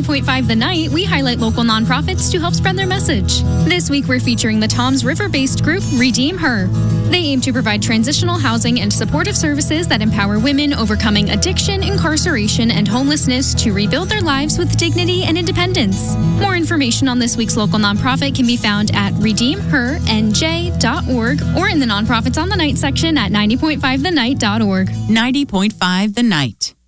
90.5 The Night, we highlight local nonprofits to help spread their message. This week, we're featuring the Toms River-based group, Redeem Her. They aim to provide transitional housing and supportive services that empower women overcoming addiction, incarceration, and homelessness to rebuild their lives with dignity and independence. More information on this week's local nonprofit can be found at redeemhernj.org or in the Nonprofits on the Night section at 90.5thenight.org. 90.5 The Night.